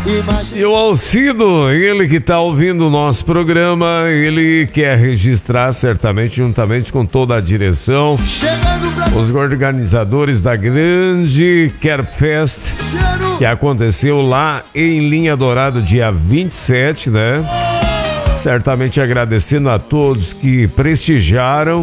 E o Alcido, ele que está ouvindo o nosso programa, ele quer registrar certamente, juntamente com toda a direção, os organizadores da grande Care Fest, que aconteceu lá em Linha Dourado, dia 27, né? Certamente agradecendo a todos que prestigiaram.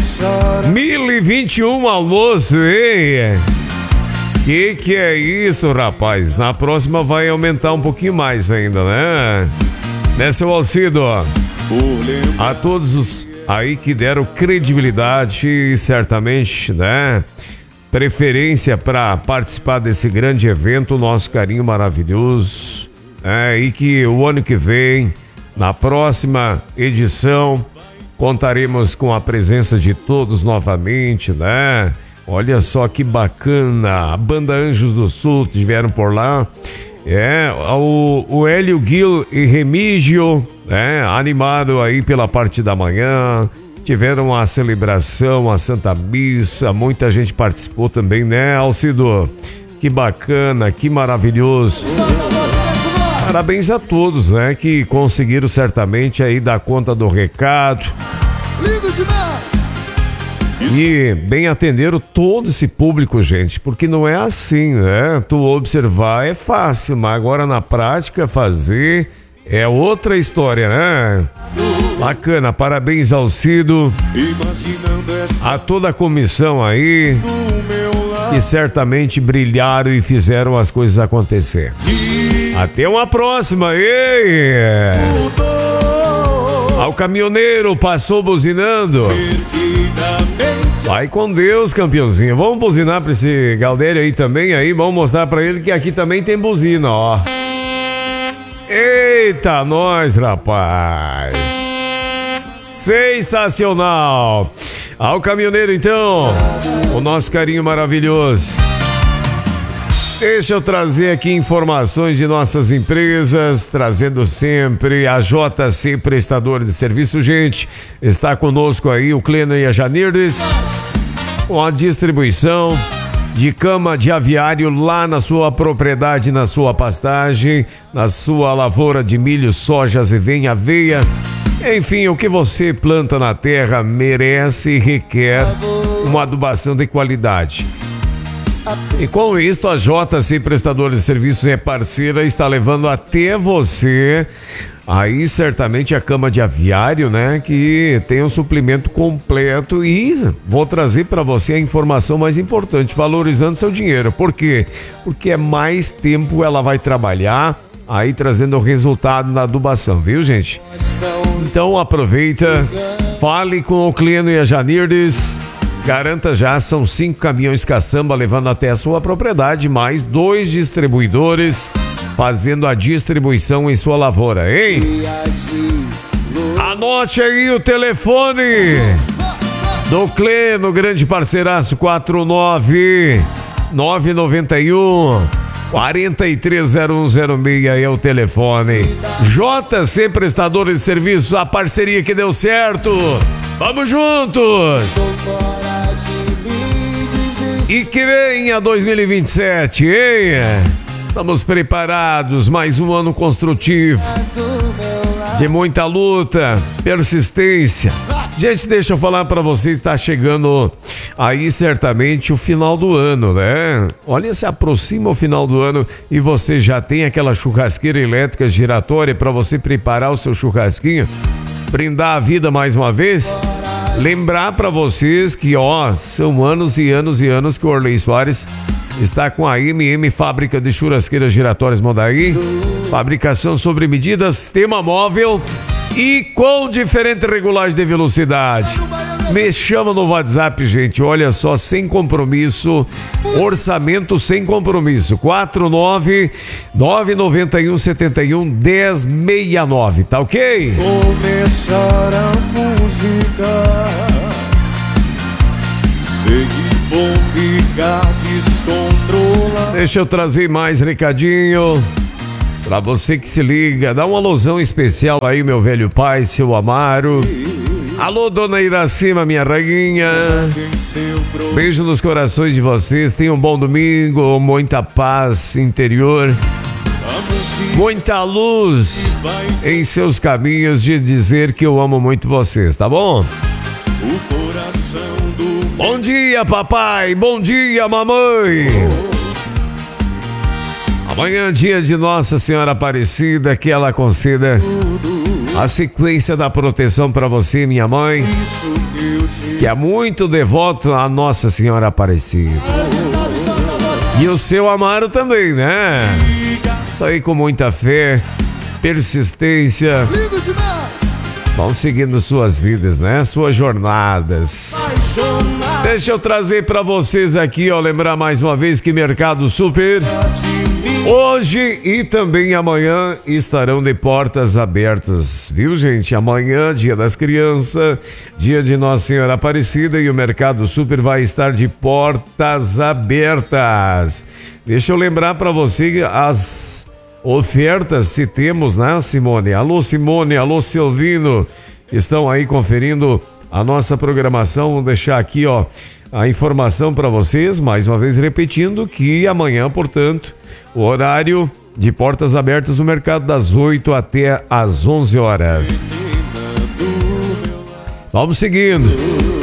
1021 almoço, hein? Que é isso, rapaz? Na próxima vai aumentar um pouquinho mais ainda, né? Né, seu Alcido? A todos os aí que deram credibilidade e certamente, né? Preferência para participar desse grande evento, nosso carinho maravilhoso. E que o ano que vem, na próxima edição, contaremos com a presença de todos novamente, né? Olha só que bacana, a banda Anjos do Sul estiveram por lá, o Hélio Gil e Remígio, animado aí pela parte da manhã, tiveram a celebração, a Santa Missa, muita gente participou também, né, Alcido? Que bacana, que maravilhoso. Parabéns a todos, né, que conseguiram certamente aí dar conta do recado. Lindo demais! E bem atenderam todo esse público, gente, porque não é assim, né? Tu observar é fácil, mas agora na prática fazer é outra história, né? Bacana, parabéns ao Cido, a toda a comissão aí, que certamente brilharam e fizeram as coisas acontecer. Até uma próxima, Ao caminhoneiro passou buzinando. Vai com Deus, campeãozinho. Vamos buzinar pra esse Galdério aí também, aí. Vamos mostrar pra ele que aqui também tem buzina, ó. Eita, nós, rapaz. Sensacional. Ao caminhoneiro, então, o nosso carinho maravilhoso. Deixa eu trazer aqui informações de nossas empresas, trazendo sempre a JC Prestador de Serviço. Gente, está conosco aí o Cleno e a Janirdes, com a distribuição de cama de aviário lá na sua propriedade, na sua pastagem, na sua lavoura de milho, soja, azevém, aveia. Enfim, o que você planta na terra merece e requer uma adubação de qualidade. E com isso, a JC Prestador de Serviços é parceira, está levando até você aí certamente a cama de aviário, né? Que tem um suplemento completo e vou trazer para você a informação mais importante, valorizando seu dinheiro. Por quê? Porque é mais tempo ela vai trabalhar aí trazendo o resultado na adubação, viu, gente? Então aproveita, fale com o Cleno e a Janirdes. Garanta já, são 5 caminhões caçamba levando até a sua propriedade, mais 2 distribuidores fazendo a distribuição em sua lavoura, hein? Anote aí o telefone do Cleno, grande parceiraço, 49991 430106 é o telefone. JC Prestadores de Serviços, a parceria que deu certo. Vamos juntos! E que venha 2027, hein? Estamos preparados, mais um ano construtivo, de muita luta, persistência. Gente, deixa eu falar para vocês, está chegando aí certamente o final do ano, né? Olha, se aproxima o final do ano e você já tem aquela churrasqueira elétrica giratória para você preparar o seu churrasquinho, brindar a vida mais uma vez. Lembrar para vocês que, são anos e anos e anos que o Orley Soares está com a MM Fábrica de Churrasqueiras Giratórias Mondaí. Fabricação sobre medida, sistema móvel e com diferente regulagem de velocidade. Me chama no WhatsApp, gente. Olha só, sem compromisso. Orçamento sem compromisso. 49991711069. Tá ok? Começar a música. Seguir bom ficar descontrolado. Deixa eu trazer mais recadinho. Pra você que se liga, dá uma alusão especial aí, meu velho pai, seu Amaro. Alô, dona Iracema, minha rainha. Beijo nos corações de vocês. Tenham um bom domingo, muita paz interior. muita luz em seus caminhos, de dizer que eu amo muito vocês, tá bom? Bom dia, papai, bom dia, mamãe. Amanhã é dia de Nossa Senhora Aparecida, que ela conceda a sequência da proteção para você, minha mãe, que é muito devoto a Nossa Senhora Aparecida. E o seu Amaro também, né? Isso aí com muita fé, persistência. Vão seguindo suas vidas, né? Suas jornadas. Deixa eu trazer para vocês aqui, ó, lembrar mais uma vez que Mercado Super hoje e também amanhã estarão de portas abertas, viu, gente? Amanhã, dia das crianças, dia de Nossa Senhora Aparecida, e o Mercado Super vai estar de portas abertas. Deixa eu lembrar para você as ofertas, se temos, né, Simone? Alô, Simone, alô, Silvino, estão aí conferindo a nossa programação. Vou deixar aqui, ó, a informação para vocês, mais uma vez repetindo que amanhã, portanto, o horário de portas abertas no mercado das 8 até as 11 horas. Vamos seguindo.